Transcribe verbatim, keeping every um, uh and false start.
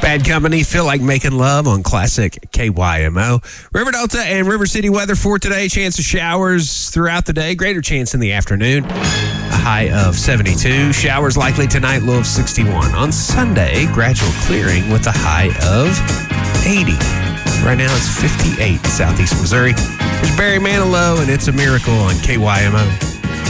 Bad Company, Feel Like Making Love on Classic K Y M O. River Delta and River City weather for today. Chance of showers throughout the day. Greater chance in the afternoon. A high of seventy-two. Showers likely tonight, low of sixty-one. On Sunday, gradual clearing with a high of eighty. Right now it's fifty-eight in southeast Missouri. There's Barry Manilow and It's a Miracle on K Y M O.